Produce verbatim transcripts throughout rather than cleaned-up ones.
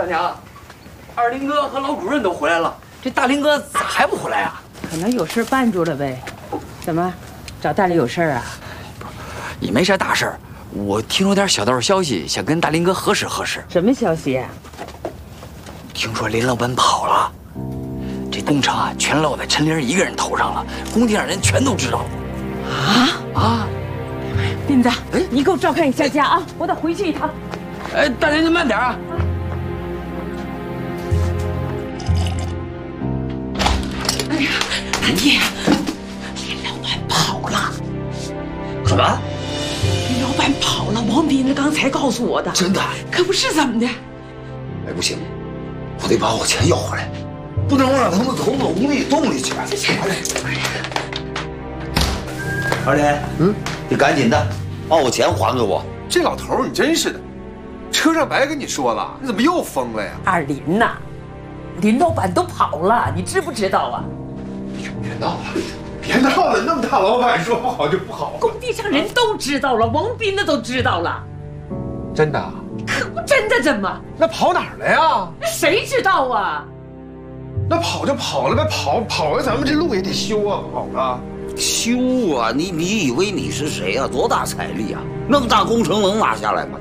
娘，二林哥和老主任都回来了，这大林哥咋还不回来啊？ 可能有事办住了呗。怎么，找大林有事啊？ 不是，也没啥大事儿。我听说点小道消息，想跟大林哥核实核实。 什么消息啊？ 听说林老板跑了，这工程啊全落在陈玲一个人头上了，工地上人全都知道了。 啊啊！林子，哎，你给我照看一下家啊，我得回去一趟。 哎，大林，您慢点啊。 哎呀，大爹，林老板跑了。 什么？ 林老板跑了，王斌子刚才告诉我的。 真的？ 可不是怎么的。 哎，不行，我得把我钱要回来，不能让他们偷走工地动力钱。二林，嗯，你赶紧的，把我钱还给我。 这老头你真是的，车上白跟你说了，你怎么又疯了呀？ 二林呐，林老板都跑了，你知不知道啊？ 别闹了，别闹了，那么大老板说不好就不好。 工地上人都知道了，王斌子都知道了。 真的？ 可不真的怎么？ 那跑哪儿了呀？ 那谁知道啊？ 那跑就跑了呗，跑跑了，咱们这路也得修啊，跑了。 修啊！你你以为你是谁啊？多大财力啊？那么大工程能拿下来吗？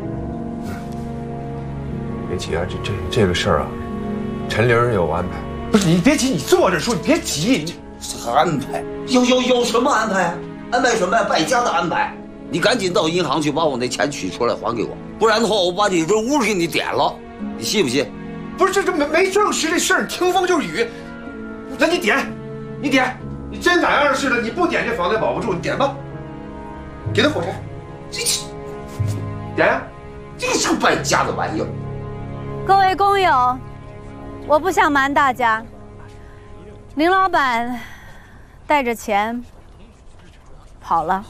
别急啊，这这这个事儿啊，陈玲有安排。不是你别急，你坐着说，你别急。你安排？有有有什么安排啊？安排什么呀？败家的安排！你赶紧到银行去把我那钱取出来还给我，不然的话我把你这屋给你点了，你信不信？ 不是这这没没证实这事儿，你听风就是雨。那你点，你点。你真咋样似的？你不点这房子保不住，你点吧，给他火柴，这点呀、啊！ 这是败家的玩意儿。 各位工友，我不想瞒大家，林老板带着钱跑了。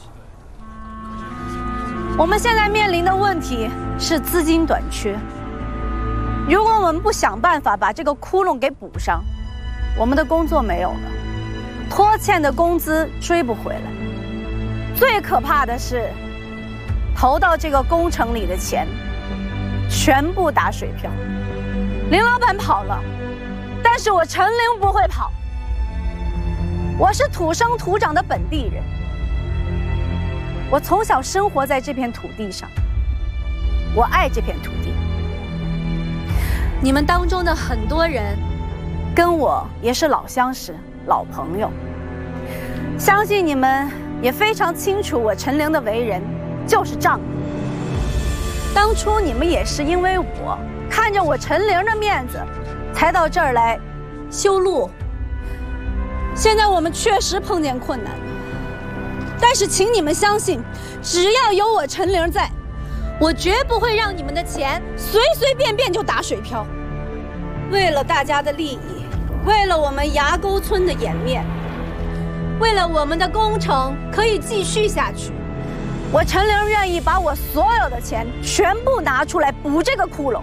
我们现在面临的问题是资金短缺，如果我们不想办法把这个窟窿给补上，我们的工作没有了。拖欠的工资追不回来，最可怕的是，投到这个工程里的钱，全部打水漂。林老板跑了，但是我陈玲不会跑。我是土生土长的本地人，我从小生活在这片土地上，我爱这片土地。你们当中的很多人，跟我也是老相识。老朋友，相信你们也非常清楚我陈玲的为人就是仗义。当初你们也是因为我看着我陈玲的面子，才到这儿来修路。现在我们确实碰见困难，但是请你们相信，只要有我陈玲在，我绝不会让你们的钱随随便便就打水漂。为了大家的利益，为了我们崖沟村的颜面，为了我们的工程可以继续下去，我陈玲愿意把我所有的钱全部拿出来补这个窟窿。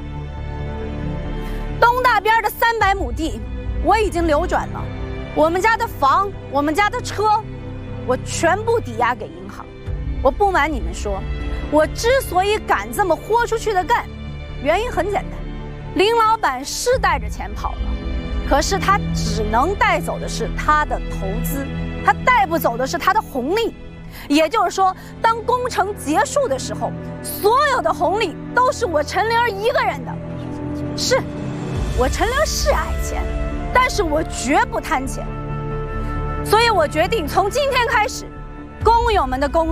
东大边的三百亩地我已经流转了，我们家的房，我们家的车，我全部抵押给银行。我不瞒你们说，我之所以敢这么豁出去的干，原因很简单，林老板是带着钱跑了，可是他只能带走的是他的投资，他带不走的是他的红利。也就是说，当工程结束的时候，所有的红利都是我陈玲一个人的。是，我陈玲是爱钱，但是我绝不贪钱。所以我决定从今天开始，工友们的工